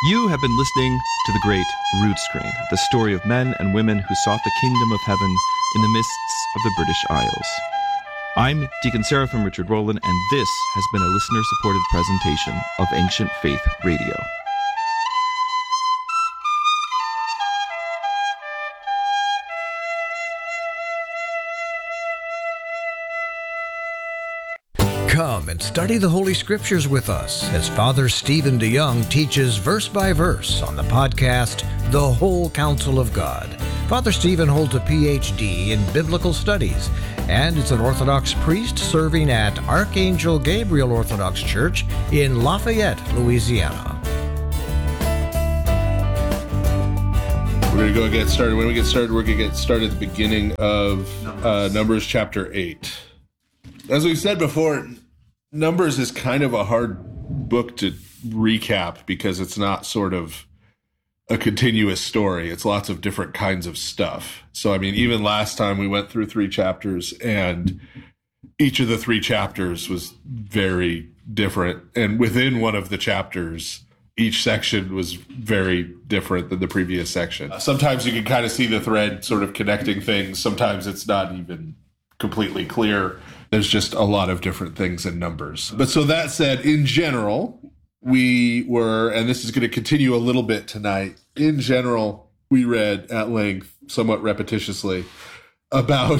You have been listening to The Great Root Screen, the story of men and women who sought the kingdom of heaven in the mists of the British Isles. I'm Deacon Seraphim Richard Rowland, and this has been a listener-supported presentation of Ancient Faith Radio. Come and study the Holy Scriptures with us as Father Stephen DeYoung teaches verse by verse on the podcast, The Whole Counsel of God. Father Stephen holds a Ph.D. in Biblical Studies and is an Orthodox priest serving at Archangel Gabriel Orthodox Church in Lafayette, Louisiana. We're going to go get started. When we get started, we're going to get started at the beginning of Numbers chapter 8. As we've said before, Numbers is kind of a hard book to recap because it's not sort of a continuous story. It's lots of different kinds of stuff. So, I mean, even last time we went through 3 chapters and each of the 3 chapters was very different. And within one of the chapters, each section was very different than the previous section. Sometimes you can kind of see the thread sort of connecting things. Sometimes it's not even completely clear. There's just a lot of different things in Numbers. But so that said, in general, we were, and this is going to continue a little bit tonight, in general, we read at length, somewhat repetitiously, about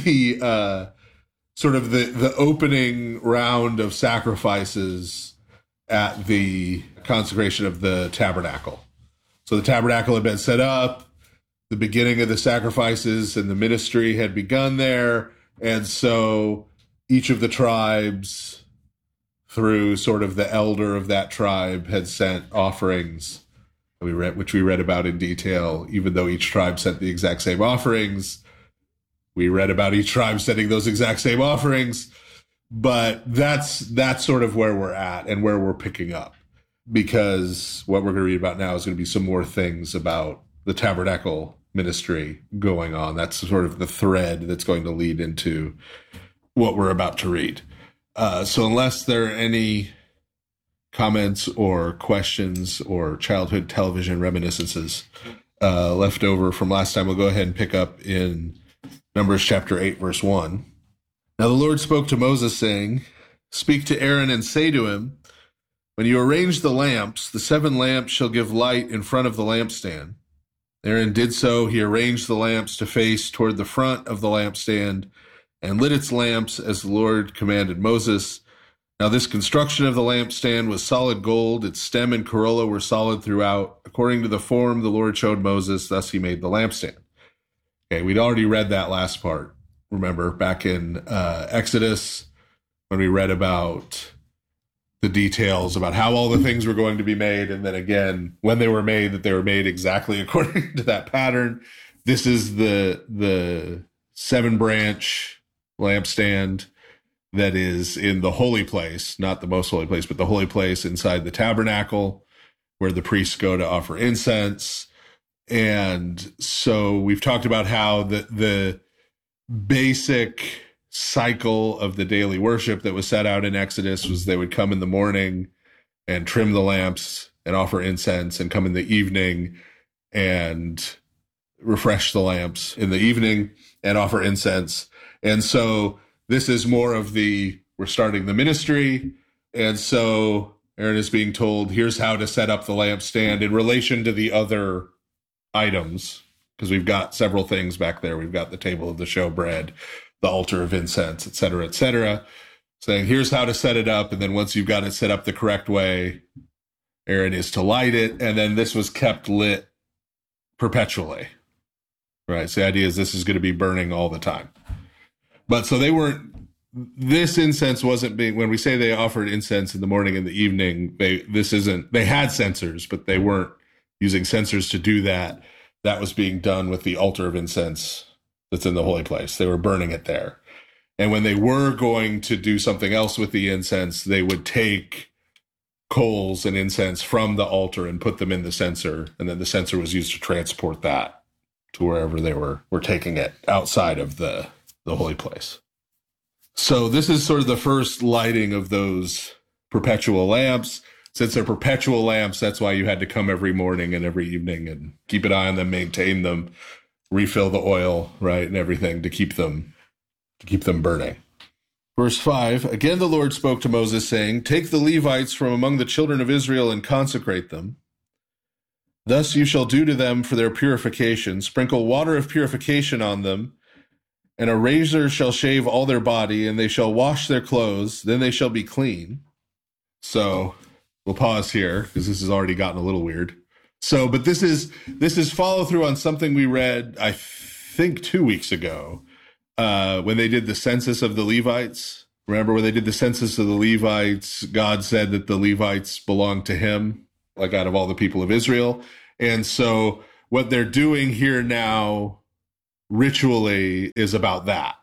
the sort of the opening round of sacrifices at the consecration of the tabernacle. So the tabernacle had been set up, the beginning of the sacrifices and the ministry had begun there, and so each of the tribes, through sort of the elder of that tribe, had sent offerings, which we read about in detail. Even though each tribe sent the exact same offerings, we read about each tribe sending those exact same offerings. But that's sort of where we're at and where we're picking up, because what we're going to read about now is going to be some more things about the tabernacle ministry going on. That's sort of the thread that's going to lead into what we're about to read. So unless there are any comments or questions or childhood television reminiscences left over from last time, we'll go ahead and pick up in Numbers chapter 8, verse 1. Now the Lord spoke to Moses, saying, "Speak to Aaron and say to him, when you arrange the lamps, the 7 lamps shall give light in front of the lampstand." Aaron did so. He arranged the lamps to face toward the front of the lampstand and lit its lamps as the Lord commanded Moses. Now this construction of the lampstand was solid gold. Its stem and corolla were solid throughout. According to the form the Lord showed Moses, thus he made the lampstand. Okay, we'd already read that last part. Remember, back in Exodus, when we read about the details about how all the things were going to be made, and then again, when they were made, that they were made exactly according to that pattern. This is the 7-branch lampstand that is in the holy place, not the most holy place, but the holy place inside the tabernacle where the priests go to offer incense. And so we've talked about how the basic cycle of the daily worship that was set out in Exodus was they would come in the morning and trim the lamps and offer incense, and come in the evening and refresh the lamps in the evening and offer incense. And so this is more of we're starting the ministry. And so Aaron is being told, here's how to set up the lampstand in relation to the other items, because we've got several things back there. We've got the table of the showbread, the altar of incense, et cetera, saying here's how to set it up. And then once you've got it set up the correct way, Aaron is to light it. And then this was kept lit perpetually, right? So the idea is this is going to be burning all the time. But so this incense wasn't being, when we say they offered incense in the morning and the evening, they had censers, but they weren't using censers to do that. That was being done with the altar of incense that's in the holy place. They were burning it there. And when they were going to do something else with the incense, they would take coals and incense from the altar and put them in the censer. And then the censer was used to transport that to wherever they were taking it outside of the holy place. So this is sort of the first lighting of those perpetual lamps. since they're perpetual lamps, that's why you had to come every morning and every evening and keep an eye on them, maintain them, refill the oil, right, and everything to keep them burning. Verse 5, again the Lord spoke to Moses, saying, take the Levites from among the children of Israel and consecrate them. Thus you shall do to them for their purification. Sprinkle water of purification on them, and a razor shall shave all their body, and they shall wash their clothes. Then they shall be clean. So we'll pause here because this has already gotten a little weird. So, but this is follow through on something we read, I think 2 weeks ago, when they did the census of the Levites. Remember when they did the census of the Levites, God said that the Levites belonged to him, like out of all the people of Israel. And so what they're doing here now ritually is about that,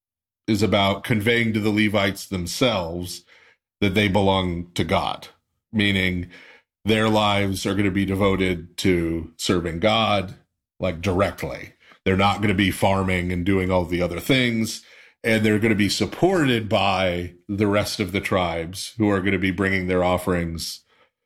is about conveying to the Levites themselves that they belong to God, meaning their lives are going to be devoted to serving God, like directly. They're not going to be farming and doing all the other things, and they're going to be supported by the rest of the tribes who are going to be bringing their offerings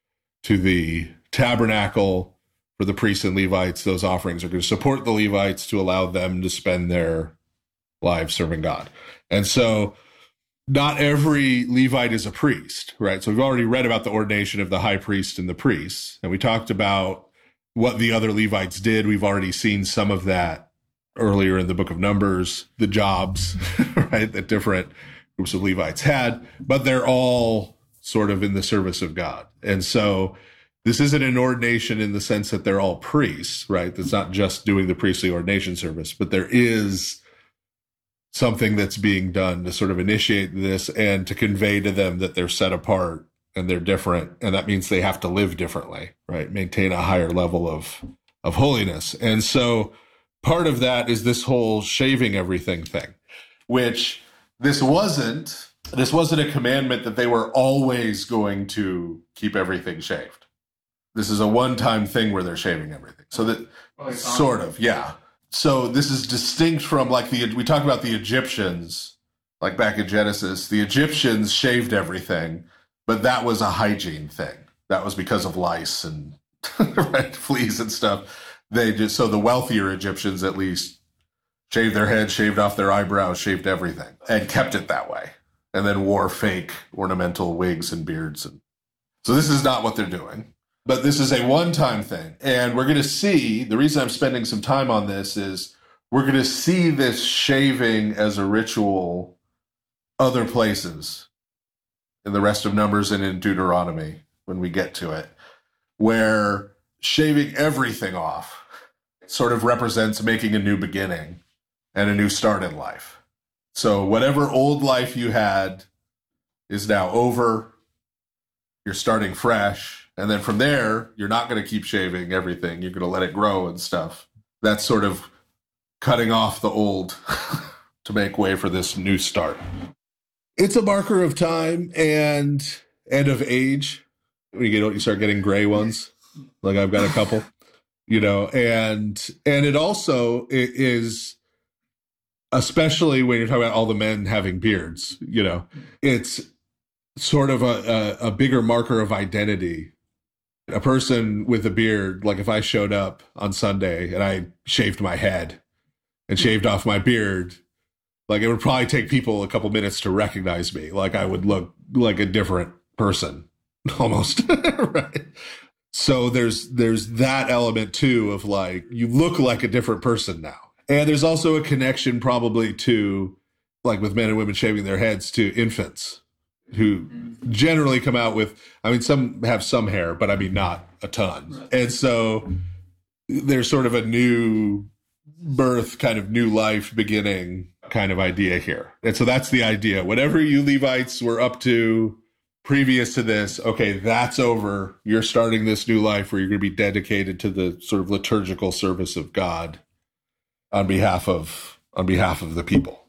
to the tabernacle. For the priests and Levites, those offerings are going to support the Levites to allow them to spend their lives serving God. And so not every Levite is a priest, right? So we've already read about the ordination of the high priest and the priests, and we talked about what the other Levites did. We've already seen some of that earlier in the book of Numbers, the jobs, right, that different groups of Levites had, but they're all sort of in the service of God. And so this isn't an ordination in the sense that they're all priests, right? That's not just doing the priestly ordination service, but there is something that's being done to sort of initiate this and to convey to them that they're set apart and they're different. And that means they have to live differently, right? Maintain a higher level of holiness. And so part of that is this whole shaving everything thing, which this wasn't a commandment that they were always going to keep everything shaved. This is a one-time thing where they're shaving everything. So that sort of, yeah. So this is distinct from we talked about the Egyptians, like back in Genesis, the Egyptians shaved everything, but that was a hygiene thing. That was because of lice and right, fleas and stuff. So the wealthier Egyptians at least shaved their heads, shaved off their eyebrows, shaved everything and kept it that way. And then wore fake ornamental wigs and beards. So this is not what they're doing. But this is a one-time thing. And we're going to see, the reason I'm spending some time on this is we're going to see this shaving as a ritual other places in the rest of Numbers and in Deuteronomy when we get to it, where shaving everything off sort of represents making a new beginning and a new start in life. So whatever old life you had is now over. You're starting fresh. And then from there, you're not going to keep shaving everything. You're going to let it grow and stuff. That's sort of cutting off the old to make way for this new start. It's a marker of time and of age. You start getting gray ones, like I've got a couple, and it also is, especially when you're talking about all the men having beards, it's sort of a bigger marker of identity. A person with a beard, like if I showed up on Sunday and I shaved my head and shaved off my beard, like it would probably take people a couple minutes to recognize me. Like I would look like a different person almost, right? So there's that element too of like, you look like a different person now. And there's also a connection probably to, like with men and women shaving their heads, to infants who generally come out with, some have some hair, but not a ton. And so there's sort of a new birth, kind of new life beginning kind of idea here. And so that's the idea. Whatever you Levites were up to previous to this, okay, that's over. You're starting this new life where you're going to be dedicated to the sort of liturgical service of God on behalf of the people.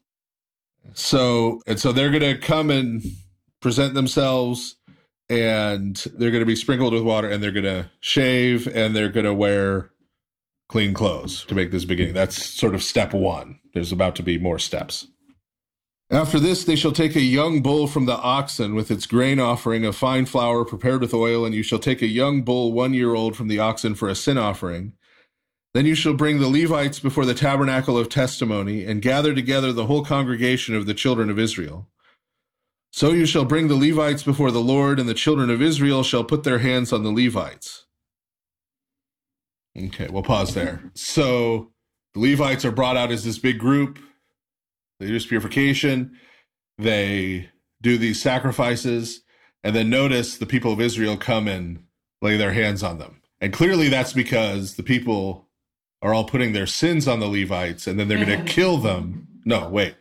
So they're going to come and present themselves, and they're going to be sprinkled with water, and they're going to shave, and they're going to wear clean clothes to make this beginning. That's sort of step one. There's about to be more steps. After this, they shall take a young bull from the oxen with its grain offering of fine flour prepared with oil, and you shall take a young bull 1 year old from the oxen for a sin offering. Then you shall bring the Levites before the tabernacle of testimony, and gather together the whole congregation of the children of Israel. So you shall bring the Levites before the Lord, and the children of Israel shall put their hands on the Levites. Okay, we'll pause there. So the Levites are brought out as this big group. They do purification. They do these sacrifices. And then notice the people of Israel come and lay their hands on them. And clearly that's because the people are all putting their sins on the Levites, and then they're going to kill them. No, wait.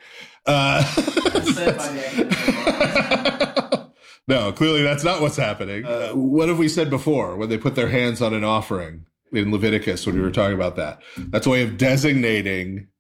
No, clearly that's not what's happening. What have we said before when they put their hands on an offering in Leviticus when we were talking about that? That's a way of designating